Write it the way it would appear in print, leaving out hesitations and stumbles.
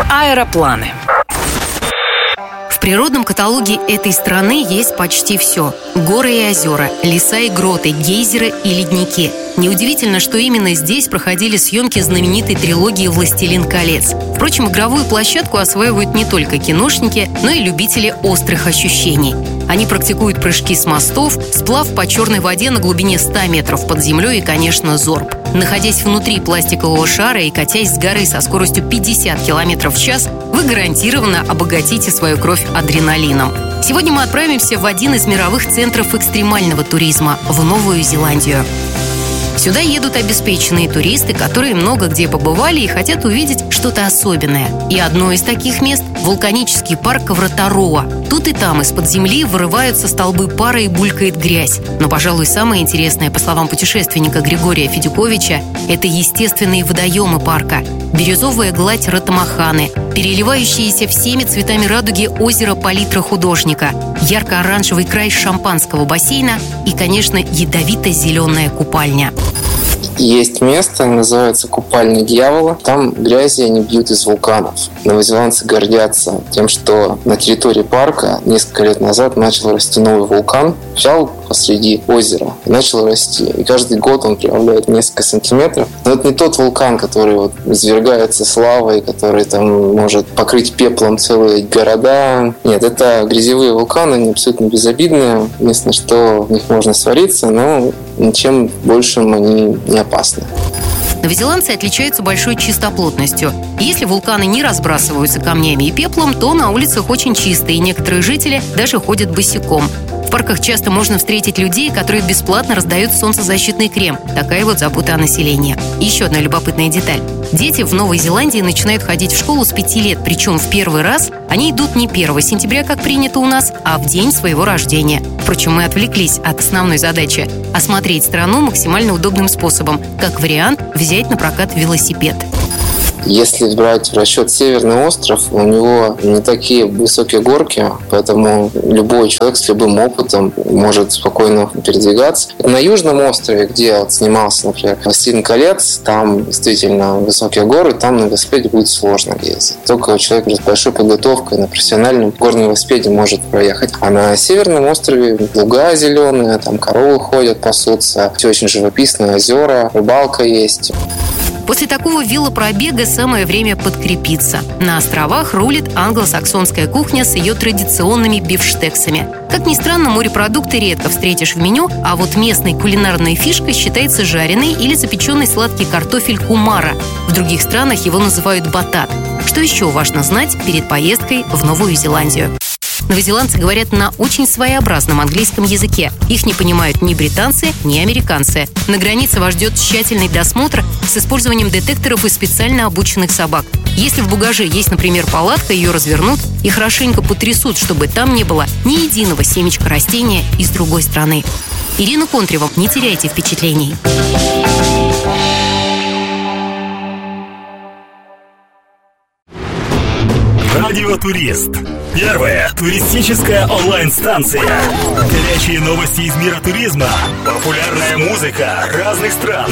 Аэропланы. В природном каталоге этой страны есть почти все. Горы и озера, леса и гроты, гейзеры и ледники. Неудивительно, что именно здесь проходили съемки знаменитой трилогии «Властелин колец». Впрочем, игровую площадку осваивают не только киношники, но и любители острых ощущений. Они практикуют прыжки с мостов, сплав по черной воде на глубине 100 метров под землей и, конечно, зорб. Находясь внутри пластикового шара и катясь с горы со скоростью 50 км в час, вы гарантированно обогатите свою кровь адреналином. Сегодня мы отправимся в один из мировых центров экстремального туризма – в Новую Зеландию. Сюда едут обеспеченные туристы, которые много где побывали и хотят увидеть что-то особенное. И одно из таких мест – вулканический парк Вратароа. Тут и там из-под земли вырываются столбы пара и булькает грязь. Но, пожалуй, самое интересное, по словам путешественника Григория Федюковича, это естественные водоемы парка. Бирюзовая гладь Ротамаханы, переливающиеся всеми цветами радуги озеро палитра художника, ярко-оранжевый край шампанского бассейна и, конечно, ядовито-зеленая купальня. Есть место, называется Купальня Дьявола. Там грязи они бьют из вулканов. Новозеландцы гордятся тем, что на территории парка несколько лет назад начал расти новый вулкан. Взял посреди озера и начал расти. И каждый год он прибавляет несколько сантиметров. Но это не тот вулкан, который извергается славой, который там может покрыть пеплом целые города. Нет, это грязевые вулканы, они абсолютно безобидные. Единственное, что в них можно свариться, но ничем большим они не опасны. Новозеландцы отличаются большой чистоплотностью. Если вулканы не разбрасываются камнями и пеплом, то на улицах очень чисто, и некоторые жители даже ходят босиком. В парках часто можно встретить людей, которые бесплатно раздают солнцезащитный крем. Такая вот забота о населении. И еще одна любопытная деталь. Дети в Новой Зеландии начинают ходить в школу с 5 лет, причем в первый раз они идут не 1 сентября, как принято у нас, а в день своего рождения. Впрочем, мы отвлеклись от основной задачи – осмотреть страну максимально удобным способом. Как вариант, взять на прокат велосипед. Если брать в расчет Северный остров, у него не такие высокие горки, поэтому любой человек с любым опытом может спокойно передвигаться. На Южном острове, где я снимался, например, «Властелин колец», там действительно высокие горы, там на велосипеде будет сложно ездить. Только человек с большой подготовкой на профессиональном горном велосипеде может проехать. А на Северном острове луга зеленые, там коровы ходят, пасутся, все очень живописно, озера, рыбалка есть. После такого велопробега самое время подкрепиться. На островах рулит англосаксонская кухня с ее традиционными бифштексами. Как ни странно, морепродукты редко встретишь в меню, а вот местной кулинарной фишкой считается жареный или запеченный сладкий картофель кумара. В других странах его называют батат. Что еще важно знать перед поездкой в Новую Зеландию? Новозеландцы говорят на очень своеобразном английском языке. Их не понимают ни британцы, ни американцы. На границе вас ждет тщательный досмотр с использованием детекторов и специально обученных собак. Если в багаже есть, например, палатка, ее развернут и хорошенько потрясут, чтобы там не было ни единого семечка растения из другой страны. Ирина Контрева, не теряйте впечатлений. Радио Турист. Первая туристическая онлайн-станция. Горячие новости из мира туризма. Популярная музыка разных стран.